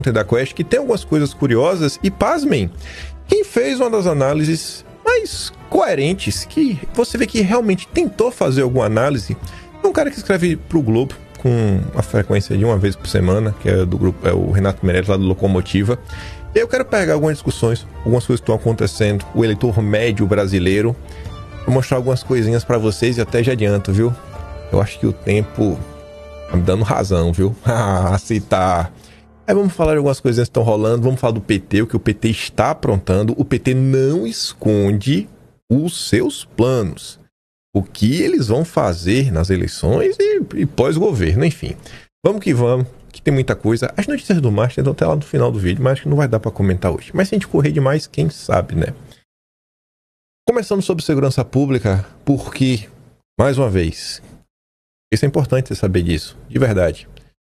da Quest, que tem algumas coisas curiosas e, pasmem, quem fez uma das análises mais coerentes, que você vê que realmente tentou fazer alguma análise, é um cara que escreve pro Globo com a frequência de uma vez por semana, que é do grupo, é o Renato Meirelles, lá do Locomotiva. E eu quero pegar algumas discussões, algumas coisas que estão acontecendo, o eleitor médio brasileiro. Vou mostrar algumas coisinhas pra vocês e até já adianto, viu? Eu acho que o tempo tá me dando razão, viu? Se tá... Aí vamos falar de algumas coisinhas que estão rolando, vamos falar do PT, o que o PT está aprontando. O PT não esconde os seus planos. O que eles vão fazer nas eleições e pós-governo, enfim. Vamos, que tem muita coisa. As notícias do Márcio estão até lá no final do vídeo, mas acho que não vai dar para comentar hoje. Mas se a gente correr demais, quem sabe, né? Começando sobre segurança pública, porque, mais uma vez, isso é importante você saber disso, de verdade.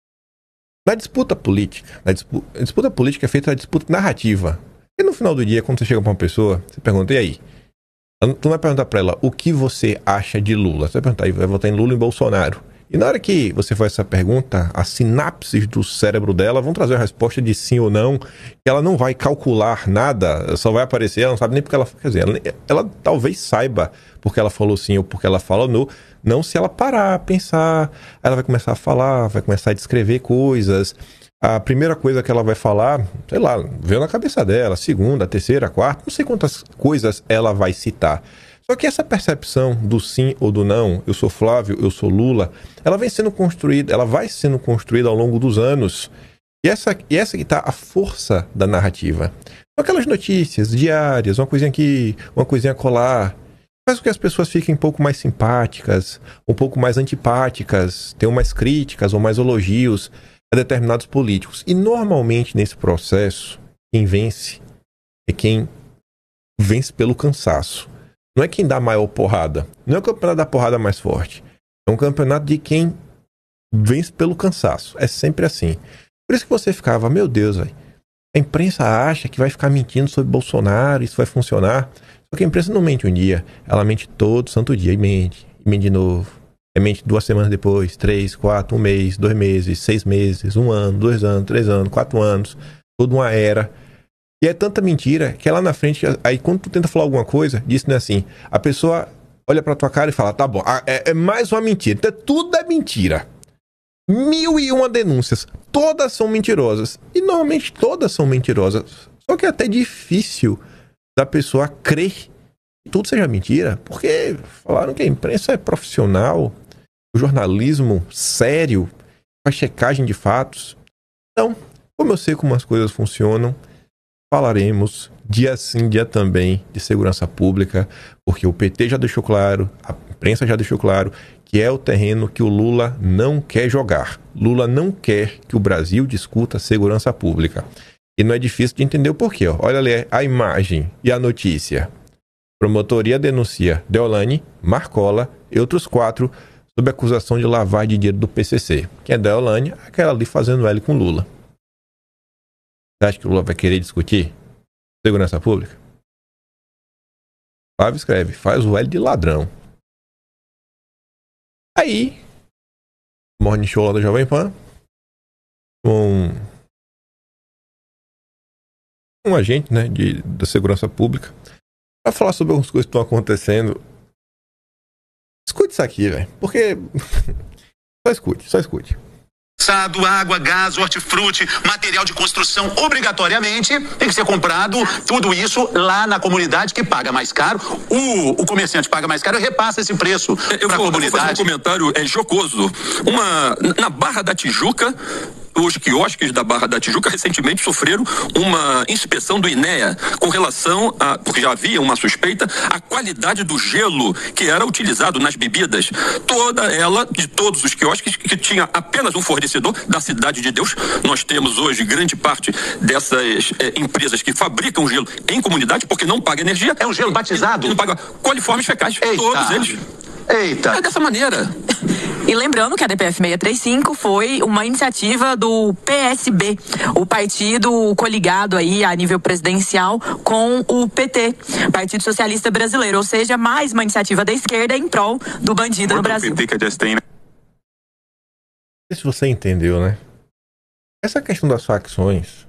Na disputa política, a disputa política é feita na disputa narrativa. E no final do dia, quando você chega para uma pessoa, você pergunta, e aí? Tu não vai perguntar para ela o que você acha de Lula. Você vai perguntar, vai votar em Lula ou em Bolsonaro? E na hora que você faz essa pergunta, as sinapses do cérebro dela vão trazer a resposta de sim ou não, que ela não vai calcular nada, só vai aparecer, ela não sabe nem porque ela... Quer dizer, ela talvez saiba porque ela falou sim ou porque ela falou não se ela parar, pensar, ela vai começar a falar, vai começar a descrever coisas. A primeira coisa que ela vai falar, sei lá, veio na cabeça dela, segunda, terceira, quarta, não sei quantas coisas ela vai citar. Só que essa percepção do sim ou do não, eu sou Flávio, eu sou Lula, ela vai sendo construída ao longo dos anos. E essa que está a força da narrativa. Aquelas notícias diárias, uma coisinha aqui, uma coisinha colar, faz com que as pessoas fiquem um pouco mais simpáticas, um pouco mais antipáticas, tenham mais críticas ou mais elogios a determinados políticos. E normalmente nesse processo, quem vence é quem vence pelo cansaço. Não é quem dá maior porrada. Não é o campeonato da porrada mais forte. É um campeonato de quem vence pelo cansaço. É sempre assim. Por isso que você ficava, meu Deus, véio, a imprensa acha que vai ficar mentindo sobre Bolsonaro, isso vai funcionar. Só que a imprensa não mente um dia. Ela mente todo santo dia e mente de novo. Mente 2 semanas depois, 3, 4, 1 mês, 2 meses, 6 meses, 1 ano, 2 anos, 3 anos, 4 anos. Toda uma era. E é tanta mentira que é lá na frente, aí quando tu tenta falar alguma coisa, diz não é assim. A pessoa olha pra tua cara e fala, tá bom, é mais uma mentira. Então tudo é mentira. 1001 denúncias. Todas são mentirosas. E normalmente todas são mentirosas. Só que é até difícil da pessoa crer que tudo seja mentira. Porque falaram que a imprensa é profissional, o jornalismo sério, faz checagem de fatos. Então, como eu sei como as coisas funcionam, falaremos dia sim, dia também de segurança pública, porque o PT já deixou claro, a imprensa já deixou claro, que é o terreno que o Lula não quer jogar. Lula não quer que o Brasil discuta segurança pública. E não é difícil de entender o porquê. Ó. Olha ali a imagem e a notícia. Promotoria denuncia Deolane, Marcola e outros 4 sob acusação de lavagem de dinheiro do PCC. Quem é Deolane? Aquela ali fazendo L com Lula. Você acha que o Lula vai querer discutir segurança pública? Flávio escreve, faz o L de ladrão. Aí, Morning Show lá da Jovem Pan, um agente, né, da segurança pública, para falar sobre algumas coisas que estão acontecendo. Escute isso aqui, velho, porque... só escute. Água, gás, hortifruti, material de construção, obrigatoriamente tem que ser comprado, tudo isso lá na comunidade que paga mais caro. O comerciante paga mais caro e repassa esse preço para a comunidade. Eu vou fazer um comentário jocoso. Na Barra da Tijuca, os quiosques da Barra da Tijuca recentemente sofreram uma inspeção do INEA com relação a, porque já havia uma suspeita, a qualidade do gelo que era utilizado nas bebidas. Toda ela, de todos os quiosques, que tinha apenas um fornecedor da Cidade de Deus. Nós temos hoje grande parte dessas empresas que fabricam gelo em comunidade porque não paga energia. É um gelo batizado? Não paga coliformes fecais. Eita. Todos eles. Eita. É dessa maneira. E lembrando que a DPF 635 foi uma iniciativa do PSB, o partido coligado aí a nível presidencial com o PT, Partido Socialista Brasileiro, ou seja, mais uma iniciativa da esquerda em prol do bandido no Brasil. Se você entendeu, né? essa questão das facções